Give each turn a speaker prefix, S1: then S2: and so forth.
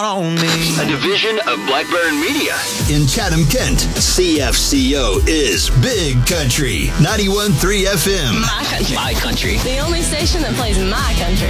S1: on me.
S2: A division of Blackburn Media.
S3: In Chatham, Kent, CFCO is Big Country 91.3 FM.
S4: My country.
S2: My country.
S4: The only station that plays my country.